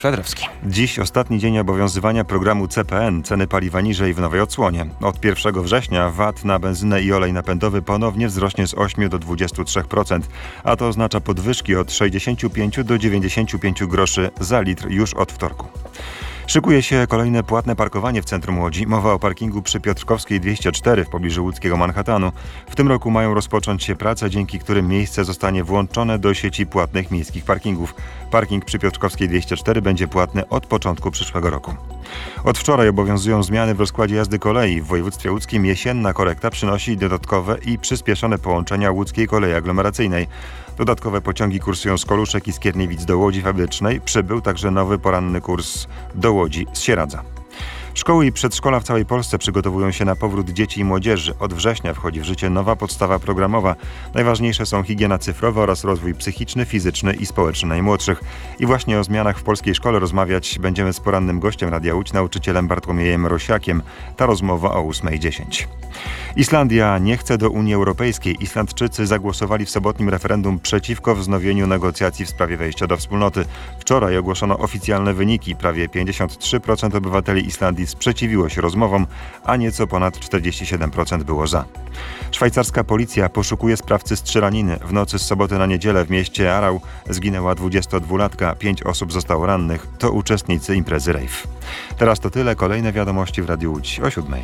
Szadrowski. Dziś ostatni dzień obowiązywania programu CPN. Ceny paliwa niżej w nowej odsłonie. Od 1 września VAT na benzynę i olej napędowy ponownie wzrośnie z 8 do 23%, a to oznacza podwyżki od 65 do 95 groszy za litr już od wtorku. Szykuje się kolejne płatne parkowanie w centrum Łodzi. Mowa o parkingu przy Piotrkowskiej 204 w pobliżu łódzkiego Manhattanu. W tym roku mają rozpocząć się prace, dzięki którym miejsce zostanie włączone do sieci płatnych miejskich parkingów. Parking przy Piotrkowskiej 204 będzie płatny od początku przyszłego roku. Od wczoraj obowiązują zmiany w rozkładzie jazdy kolei. W województwie łódzkim jesienna korekta przynosi dodatkowe i przyspieszone połączenia łódzkiej kolei aglomeracyjnej. Dodatkowe pociągi kursują z Koluszek i Skierniewic do Łodzi Fabrycznej. Przybył także nowy poranny kurs do Łodzi z Sieradza. Szkoły i przedszkola w całej Polsce przygotowują się na powrót dzieci i młodzieży. Od września wchodzi w życie nowa podstawa programowa. Najważniejsze są higiena cyfrowa oraz rozwój psychiczny, fizyczny i społeczny najmłodszych. I właśnie o zmianach w polskiej szkole rozmawiać będziemy z porannym gościem Radia Łódź, nauczycielem Bartłomiejem Rosiakiem. Ta rozmowa o 8:10. Islandia nie chce do Unii Europejskiej. Islandczycy zagłosowali w sobotnim referendum przeciwko wznowieniu negocjacji w sprawie wejścia do wspólnoty. Wczoraj ogłoszono oficjalne wyniki. Prawie 53% obywateli Islandii sprzeciwiło się rozmowom, a nieco ponad 47% było za. Szwajcarska policja poszukuje sprawcy strzelaniny. W nocy z soboty na niedzielę w mieście Aarau zginęła 22-latka. 5 osób zostało rannych. To uczestnicy imprezy rave. Teraz to tyle. Kolejne wiadomości w Radiu Łódź o 7:00.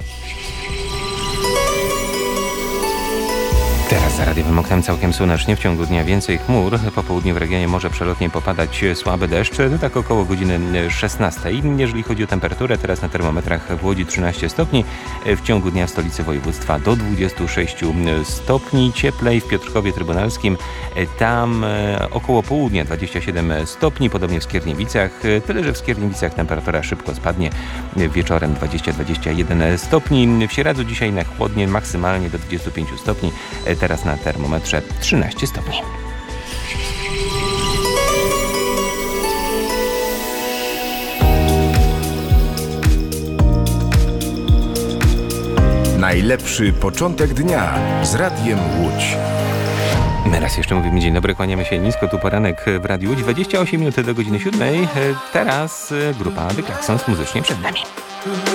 Teraz za radiowym oknem całkiem słonecznie, w ciągu dnia więcej chmur. Po południu w regionie może przelotnie popadać słaby deszcz, to tak około godziny 16. Jeżeli chodzi o temperaturę, teraz na termometrach w Łodzi 13 stopni, w ciągu dnia w stolicy województwa do 26 stopni. Cieplej w Piotrkowie Trybunalskim, tam około południa 27 stopni, podobnie w Skierniewicach. Tyle, że w Skierniewicach temperatura szybko spadnie, wieczorem 20-21 stopni. W Sieradzu dzisiaj na chłodnie, maksymalnie do 25 stopni. Teraz na termometrze 13 stopni. Najlepszy początek dnia z Radiem Łódź. My raz jeszcze mówimy dzień dobry, kłaniamy się nisko, tu poranek w Radiu Łódź. 28 minut do godziny 7. Teraz grupa The Klaxons muzycznie przed nami.